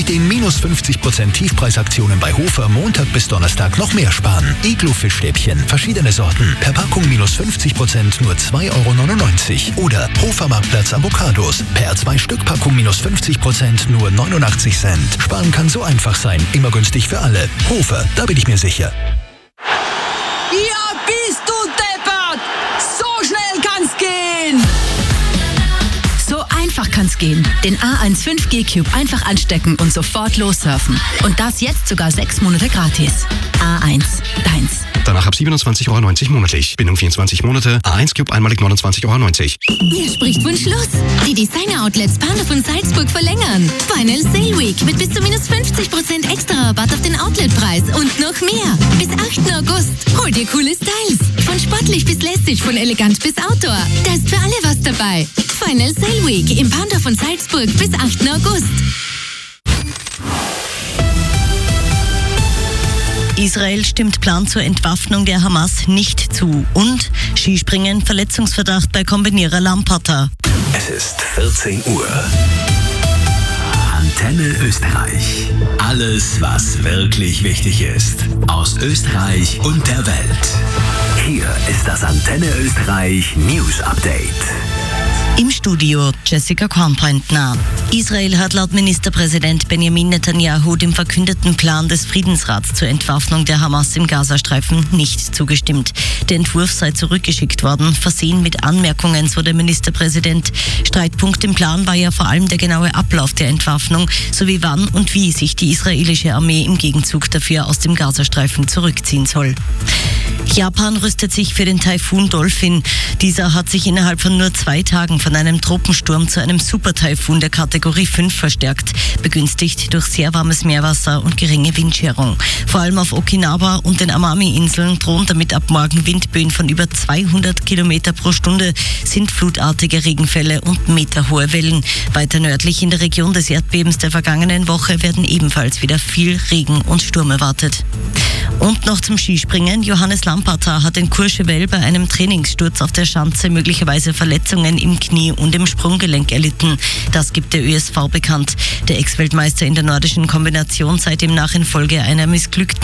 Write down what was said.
den minus 50% Tiefpreisaktionen bei Hofer Montag bis Donnerstag noch mehr sparen. Iglo-Fischstäbchen, verschiedene Sorten, per Packung minus 50% nur 2,99 € oder Hofer-Marktplatz Avocados, per 2-Stück-Packung minus 50% nur 89 Cent. Sparen kann so einfach sein, immer günstig für alle. Hofer, da bin ich mir sicher. Ja, bist du deppert! So schnell kann's gehen! So einfach kann's gehen. Den A1 5G Cube einfach anstecken und sofort lossurfen. Und das jetzt sogar 6 Monate gratis. A1, deins. Danach ab 27,90 € monatlich. Bindung 24 Monate. A1 Cube einmalig 29,90 €. Hier spricht Wunschlos. Die Designer-Outlets Panda von Salzburg verlängern. Final Sale Week mit bis zu minus 50% extra Rabatt auf den Outletpreis und noch mehr. Bis 8. August. Hol dir coole Styles. Von sportlich bis lässig, von elegant bis Outdoor. Da ist für alle was dabei. Final Sale Week im Panda von Salzburg bis 8. August. Israel stimmt Plan zur Entwaffnung der Hamas nicht zu. Und Skispringen, Verletzungsverdacht bei Kombinierer Lamperter. Es ist 14 Uhr. Antenne Österreich. Alles, was wirklich wichtig ist. Aus Österreich und der Welt. Hier ist das Antenne Österreich News Update. Im Studio Jessica Kornpointner. Israel hat laut Ministerpräsident Benjamin Netanyahu dem verkündeten Plan des Friedensrats zur Entwaffnung der Hamas im Gazastreifen nicht zugestimmt. Der Entwurf sei zurückgeschickt worden, versehen mit Anmerkungen, so der Ministerpräsident. Streitpunkt im Plan war ja vor allem der genaue Ablauf der Entwaffnung, sowie wann und wie sich die israelische Armee im Gegenzug dafür aus dem Gazastreifen zurückziehen soll. Japan rüstet sich für den Taifun Dolphin. Dieser hat sich innerhalb von nur 2 Tagen von einem Tropensturm zu einem Super-Taifun der Kategorie 5 verstärkt, begünstigt durch sehr warmes Meerwasser und geringe Windscherung. Vor allem auf Okinawa und den Amami-Inseln drohen damit ab morgen Windböen von über 200 Kilometer pro Stunde, sind flutartige Regenfälle und meterhohe Wellen. Weiter nördlich in der Region des Erdbebens der vergangenen Woche werden ebenfalls wieder viel Regen und Sturm erwartet. Und noch zum Skispringen. Johannes Lamperter hat in Courchevel bei einem Trainingssturz auf der Schanze möglicherweise Verletzungen im Knie und im Sprunggelenk erlitten. Das gibt der ÖSV bekannt. Der Ex-Weltmeister in der nordischen Kombination sei demnach infolge einer missglückten